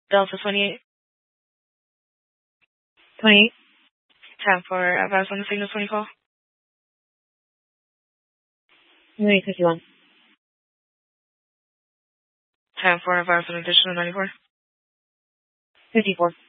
Delta 28. 28. 10 for advice on the signal 24. 51. 10 for advice on additional 94. 54.